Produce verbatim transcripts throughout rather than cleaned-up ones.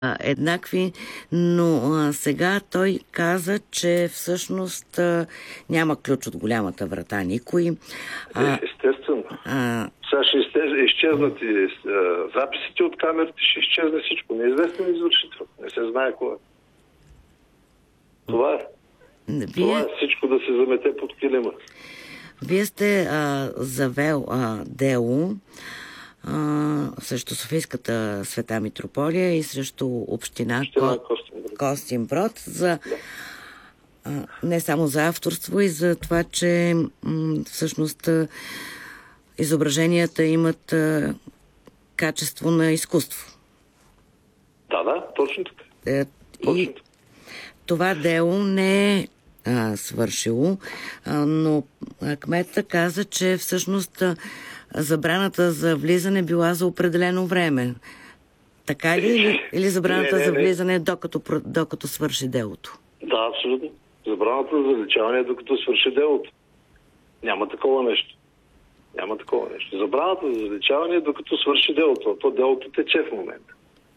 а, еднакви, но а, сега той каза, че всъщност а, няма ключ от голямата врата никой. А, Естествено. А... Сега ще изчезнат и а, записите от камерите, ще изчезне всичко. Неизвестен извършител. Не се знае кой е. Това е. Вие... Това е всичко да се замете под килима. Вие сте а, завел а, дело а, срещу Софийската света Митрополия и срещу община, община Ко... Костинброд за да. а, не само за авторство и за това, че м- всъщност а, изображенията имат а, качество на изкуство. Да, да, точно така. Е, точно и така. Това дело не е а, свършило, а, но кметът каза, че всъщност а, забраната за влизане била за определено време. Така ли? Или, или забраната не, не, за влизане докато, докато свърши делото? Да, абсолютно. Забраната за заличаване е докато свърши делото. Няма такова нещо. Няма такова нещо. Забраната за заличаване е докато свърши делото. То делото тече в момента.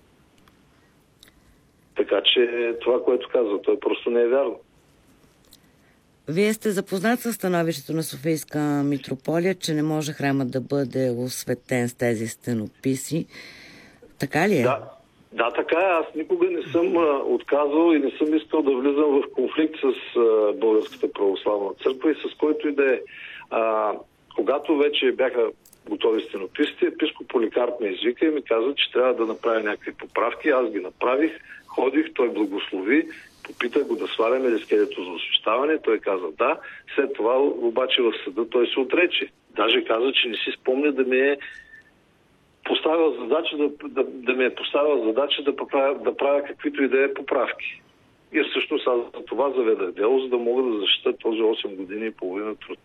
Така че това, което казва, той просто не е вярно. Вие сте запознат със становището на Софийска митрополия, че не може храмът да бъде осветен с тези стенописи. Така ли е? Да, да, така е. Аз никога не съм а, отказвал и не съм искал да влизам в конфликт с а, Българската православна църква и с който и да е. А, когато вече бяха готови стенописите, епископ Поликарп ме извика и ми каза, че трябва да направя някакви поправки. Аз ги направих, ходих, той благослови, попитах го да сваляме ли скелето за освещаване. Той каза да. След това обаче в съда той се отрече. Даже каза, че не си спомня да ми е поставил задача да, да, да ми е поставил задача да правя, да правя каквито и да е поправки. И всъщност аз за това заведах дело, за да мога да защита този осем години и половина труд.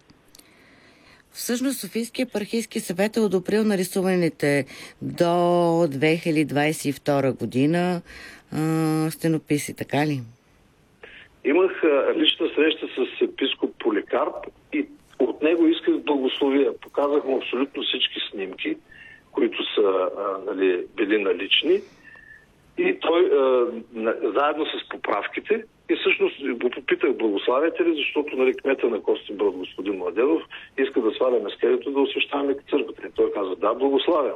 Всъщност Софийския епархийски съвет е одобрил нарисуваните до две хиляди двадесет и втора година а, стенописи, така ли? Имах а, лична среща с епископ Поликарп и от него исках благословия. Показах му абсолютно всички снимки, които са а, нали, били налични. И той, а, заедно с поправките, и всъщност го попитах благославяте ли, защото нали, кмета на Костинброд, господин Младенов, иска да сваляме скелето, да освещаваме църквата. И той каза, да, благославям.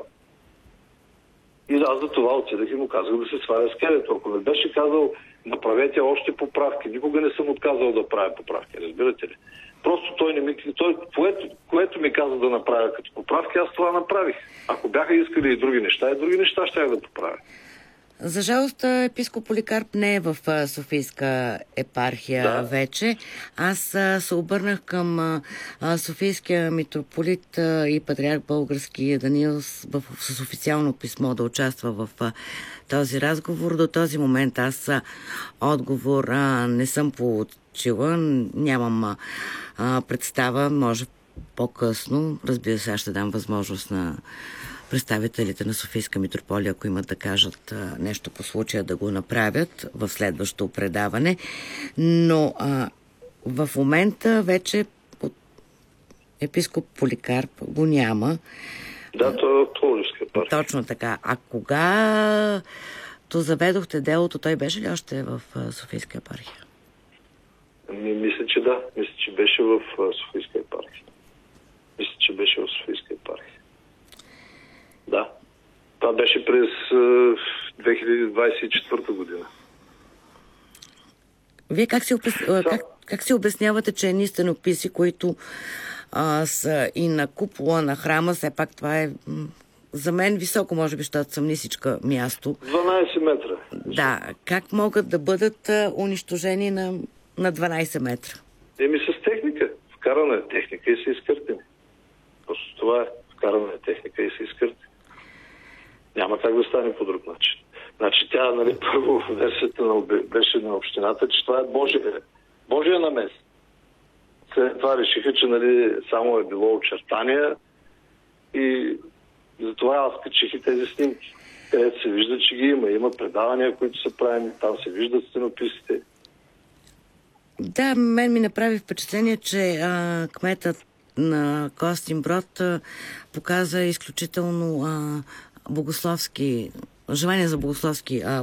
И аз за това отидах и му казах да се сваля скелето. Ако не беше казал, направете още поправки. Никога не съм отказал да правя поправки, разбирате ли? Просто той не ми... Той, което, което ми каза да направя като поправки, аз това направих. Ако бяха искали и други неща, и други неща щях да поправя. За жалост, епископ Поликарп не е в Софийска епархия да. вече. Аз а, се обърнах към а, Софийския митрополит а, и патриарх български Даниил с, в, с официално писмо да участва в а, този разговор. До този момент аз а, отговор а, не съм получила. Нямам а, а, представа, може по-късно. Разбира се, аз ще дам възможност на представителите на Софийска митрополия, ако имат да кажат а, нещо по случая, да го направят в следващото предаване. Но а, в момента вече епископ Поликарп го няма. Да, то е Пловдивска епархия. Точно така. А кога то заведохте делото, той беше ли още в а, Софийска епархия? Ми, мисля, че да. Мисля, че беше в а, Софийска епархия. Мисля, че беше в Софийска епархия. Да. Това беше през две хиляди двадесет и четвърта година. Вие как си, обяс... как, как си обяснявате, че едни стенописи, които а, са и на купола на храма, все пак това е м- за мен високо, може би, защото съм нисичка място. дванадесет метра. Да. Как могат да бъдат а, унищожени на, на дванадесет метра? Еми с техника. Вкарана е техника и са изкъртени. Просто това е. Вкарана е техника и са изкъртени. Няма как да стане по друг начин. Значи тя, нали, първо версията на, беше на общината, че това е Божия, Божия намес. След това решиха, че нали, само е било очертания и затова аз качих и тези снимки, където се вижда, че ги има. Има предавания, които са правени, там се виждат стенописите. Да, мен ми направи впечатление, че а, кметът на Костинброд а, показа изключително а, богословски, желание за богословски а,